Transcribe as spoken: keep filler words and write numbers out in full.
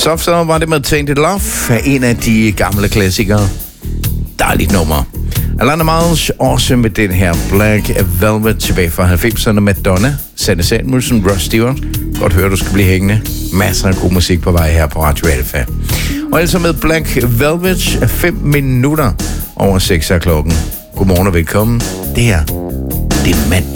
Soft så var det med Tainted Love, en af de gamle klassikere. Dejligt nummer. Alana Miles også med den her Black Velvet tilbage fra halvfemserne. Madonna, Sanne Samuelsen, Ross Stewart. Godt høre, du skal blive hængende. Masser af god musik på vej her på Radio Alfa. Og altså med Black Velvet, fem minutter over seks af klokken. Godmorgen og velkommen. Det her, det er mandag.